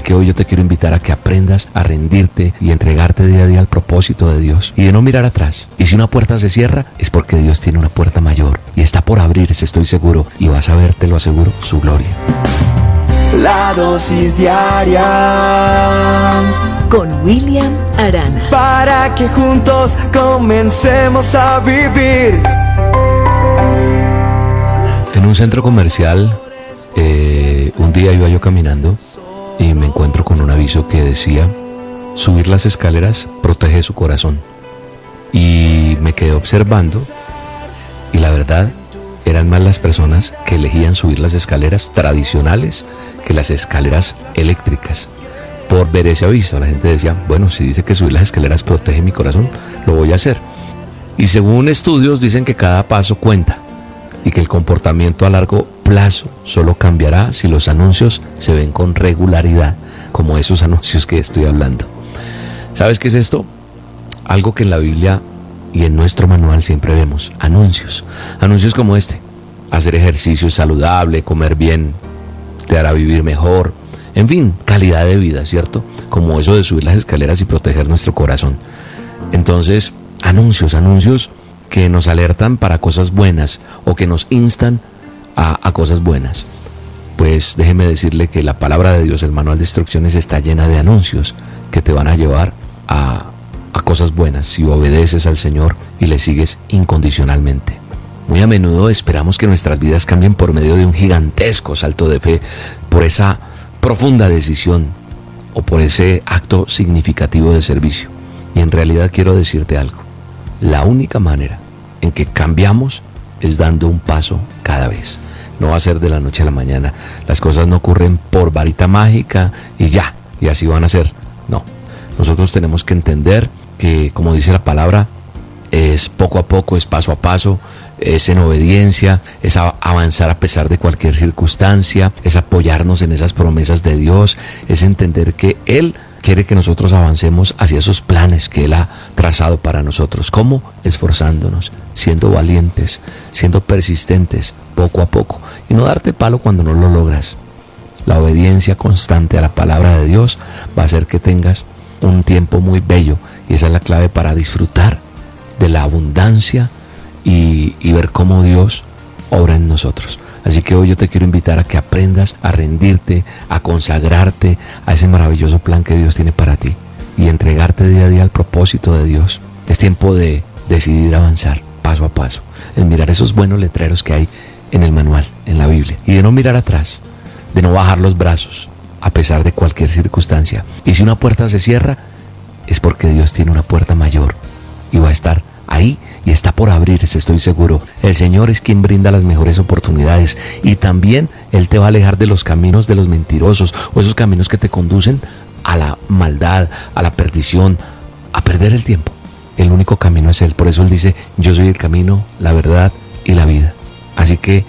que hoy yo te quiero invitar a que aprendas a rendirte y entregarte día a día al propósito de Dios y de no mirar atrás. Y si una puerta se cierra, es porque Dios tiene una puerta mayor y está por abrirse, estoy seguro, y vas a ver, te lo aseguro, su gloria. La dosis diaria con William Arana, para que juntos comencemos a vivir. En un centro comercial, un día iba yo caminando y me encuentro con un aviso que decía: subir las escaleras protege su corazón. Y me quedé observando, y la verdad, eran más las personas que elegían subir las escaleras tradicionales que las escaleras eléctricas. Por ver ese aviso, la gente decía: bueno, si dice que subir las escaleras protege mi corazón, lo voy a hacer. Y según estudios dicen que cada paso cuenta y que el comportamiento a largo plazo solo cambiará si los anuncios se ven con regularidad, como esos anuncios que estoy hablando. ¿Sabes qué es esto? Algo que en la Biblia y en nuestro manual siempre vemos: anuncios como este. Hacer ejercicio es saludable, comer bien te hará vivir mejor, en fin, calidad de vida, ¿cierto? Como eso de subir las escaleras y proteger nuestro corazón. Entonces, anuncios que nos alertan para cosas buenas o que nos instan a cosas buenas. Pues déjeme decirle que la palabra de Dios, el manual de instrucciones, está llena de anuncios que te van a llevar a cosas buenas si obedeces al Señor y le sigues incondicionalmente. Muy a menudo esperamos que nuestras vidas cambien por medio de un gigantesco salto de fe, por esa profunda decisión o por ese acto significativo de servicio. Y en realidad quiero decirte algo: la única manera en que cambiamos es dando un paso cada vez. No va a ser de la noche a la mañana. Las cosas no ocurren por varita mágica y ya, y así van a ser. No, nosotros tenemos que entender que, como dice la palabra, es poco a poco, es paso a paso, es en obediencia, es avanzar a pesar de cualquier circunstancia, es apoyarnos en esas promesas de Dios, es entender que Él quiere que nosotros avancemos hacia esos planes que Él ha trazado para nosotros. ¿Cómo? Esforzándonos, siendo valientes, siendo persistentes, poco a poco, y no darte palo cuando no lo logras. La obediencia constante a la palabra de Dios va a hacer que tengas un tiempo muy bello, y esa es la clave para disfrutar de la abundancia y ver cómo Dios obra en nosotros. Así que hoy yo te quiero invitar a que aprendas a rendirte, a consagrarte a ese maravilloso plan que Dios tiene para ti y entregarte día a día al propósito de Dios. Es tiempo de decidir avanzar paso a paso, en mirar esos buenos letreros que hay en el manual, en la Biblia, y de no mirar atrás, de no bajar los brazos a pesar de cualquier circunstancia. Y si una puerta se cierra, es porque Dios tiene una puerta mayor y va a estar ahí y está por abrirse, estoy seguro. El Señor es quien brinda las mejores oportunidades, y también Él te va a alejar de los caminos de los mentirosos, o esos caminos que te conducen a la maldad, a la perdición, a perder el tiempo. El único camino es Él. Por eso Él dice: yo soy el camino, la verdad y la vida. Así que